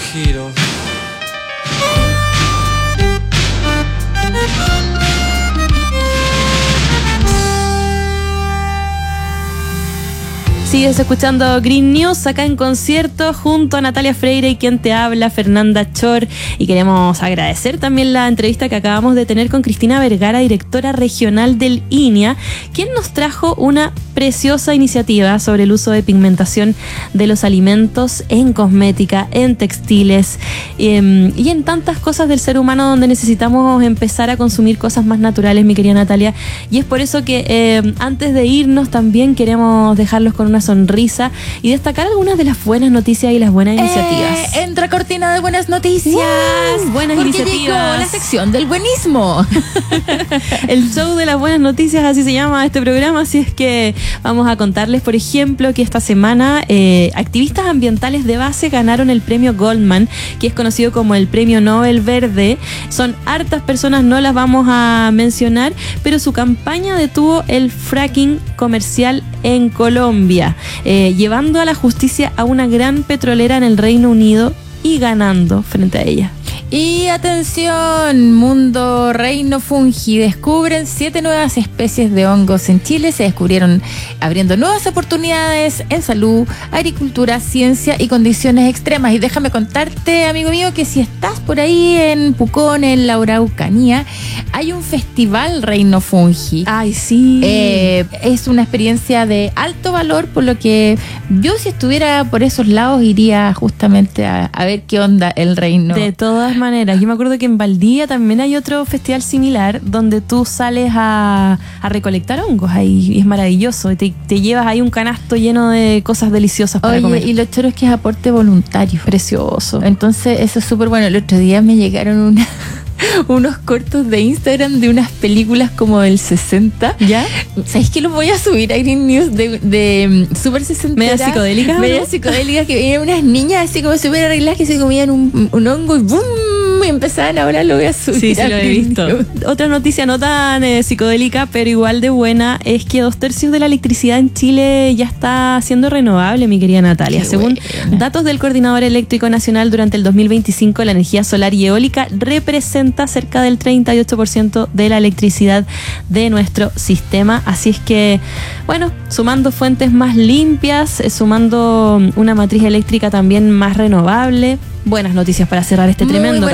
giro. Sigues escuchando Green News acá en concierto junto a Natalia Freire y quien te habla, Fernanda Chor. Y queremos agradecer también la entrevista que acabamos de tener con Cristina Vergara, directora regional del INEA, quien nos trajo una preciosa iniciativa sobre el uso de pigmentación de los alimentos en cosmética, en textiles y en tantas cosas del ser humano donde necesitamos empezar a consumir cosas más naturales, mi querida Natalia. Y es por eso que antes de irnos también queremos dejarlos con una sonrisa y destacar algunas de las buenas noticias y las buenas iniciativas. Entra cortina de buenas noticias. Buenas iniciativas. Llegó la sección del buenismo. El show de las buenas noticias, así se llama este programa. Así es que vamos a contarles, por ejemplo, que esta semana activistas ambientales de base ganaron el premio Goldman, que es conocido como el premio Nobel Verde. Son hartas personas, no las vamos a mencionar, pero su campaña detuvo el fracking comercial en Colombia, llevando a la justicia a una gran petrolera en el Reino Unido y ganando frente a ella. Y atención, mundo reino fungi, descubren 7 nuevas especies de hongos en Chile. Se descubrieron abriendo nuevas oportunidades en salud, agricultura, ciencia y condiciones extremas. Y déjame contarte, amigo mío, que si estás por ahí en Pucón, en la Araucanía, hay un festival reino fungi. Ay, sí. Es una experiencia de alto valor, por lo que yo, si estuviera por esos lados, iría justamente a ver qué onda el reino. De todas maneras, yo me acuerdo que en Valdivia también hay otro festival similar donde tú sales a recolectar hongos ahí y es maravilloso. Y te llevas ahí un canasto lleno de cosas deliciosas para comer. Y lo choro es que es aporte voluntario. Precioso. Entonces eso es súper bueno. El otro día me llegaron unos cortos de Instagram de unas películas como del 60. ¿Ya? ¿Sabéis que los voy a subir a Green News de Super 60? ¿Media psicodélica? Media psicodélica, que eran unas niñas así como súper arregladas que se comían un hongo y ¡boom! Y empezaban. Ahora lo voy a subir. Sí, lo he visto. Otra noticia no tan psicodélica, pero igual de buena, es que 2/3 de la electricidad en Chile ya está siendo renovable, mi querida Natalia. Qué Según buena. datos del Coordinador Eléctrico Nacional, durante el 2025 la energía solar y eólica representa cerca del 38% de la electricidad de nuestro sistema. Así es que, bueno, sumando fuentes más limpias, sumando una matriz eléctrica también más renovable. Buenas noticias para cerrar este Muy tremendo